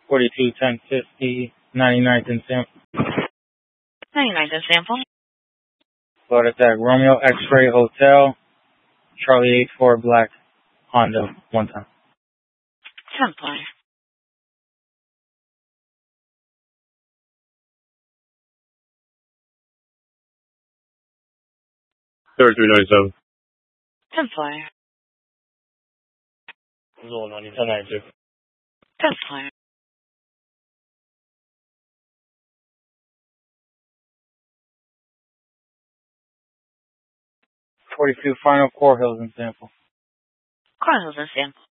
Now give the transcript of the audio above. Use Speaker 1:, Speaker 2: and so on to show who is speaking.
Speaker 1: 42 1050, 99th and Sample.
Speaker 2: 99th and Sample.
Speaker 1: Florida Tag Romeo X-Ray Hotel, Charlie 84 Black Honda, one time.
Speaker 2: 10-4.
Speaker 3: 3397.
Speaker 2: 10-4.
Speaker 3: 1092.
Speaker 2: 10-4.
Speaker 1: 42 Final Core Hills and Sample.
Speaker 2: Core Hills and Sample.